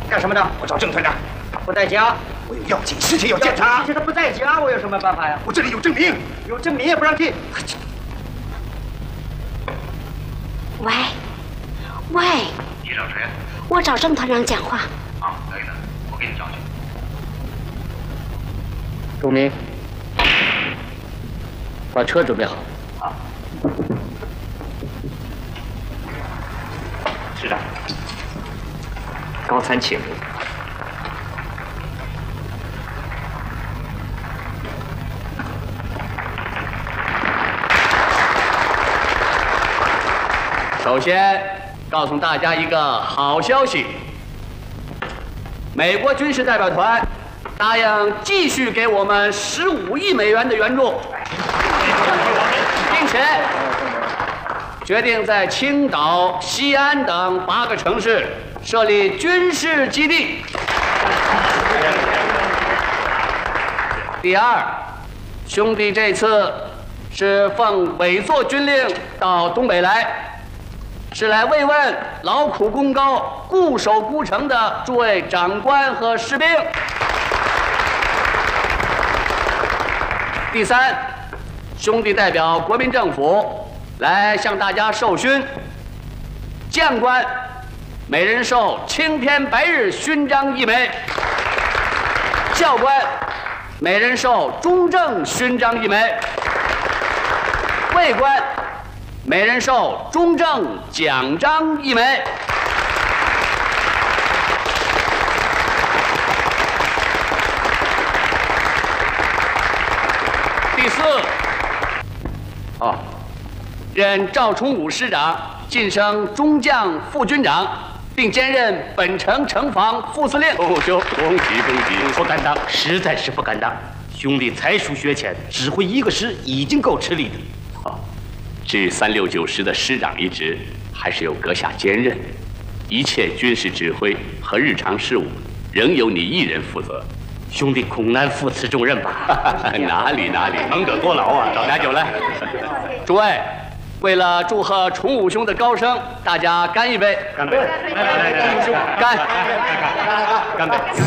干什么的？ 我找郑团长， 不在家。 我有要紧事情要见他。 他不在家，我有什么办法呀？ 我这里有证明。 有证明也不让进。 喂，喂， 你找谁？ 我找郑团长讲话。 啊，可以的，我给你找去。 钟明，把车准备好。 好。市长，高参请。 首先告诉大家一个好消息，美国军事代表团答应继续给我们15亿美元的援助，并且决定在青岛、西安等8个城市设立军事基地。第二，兄弟这次是奉委座军令到东北来。是来慰问劳苦功高、固守孤城的诸位长官和士兵。第三，兄弟代表国民政府来向大家授勋。将官每人授青天白日勋章1枚，教官每人授中正勋章1枚，尉官每人授中正奖章1枚。第四，任赵崇武师长晋升中将副军长，并兼任本城城防副司令。 哦兄，恭喜恭喜！不敢当，实在是不敢当。兄弟才疏学浅，指挥1个师已经够吃力的。 至369师的师长一职，还是由阁下兼任，一切军事指挥和日常事务仍由你一人负责。 兄弟恐难负此重任吧？ 哪里， 能者多劳啊！ 找拿酒来。 诸位，为了祝贺崇武兄的高升，大家干一杯！ 干杯！来， 干！ 干杯！